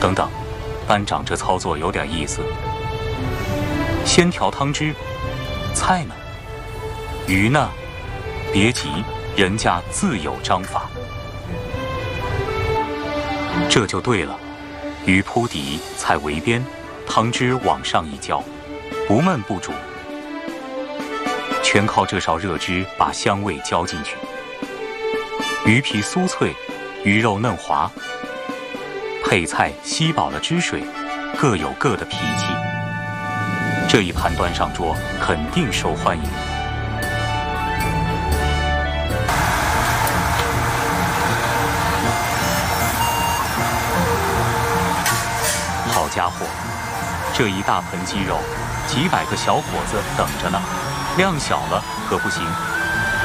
等等，班长这操作有点意思。先调汤汁，菜呢？鱼呢？别急，人家自有章法。这就对了，鱼铺底，菜围边，汤汁往上一浇，不焖不煮，全靠这勺热汁把香味浇进去。鱼皮酥脆，鱼肉嫩滑，配菜吸饱了汁水，各有各的脾气。这一盘端上桌，肯定受欢迎。好家伙，这一大盆鸡肉，几百个小伙子等着呢，量小了可不行。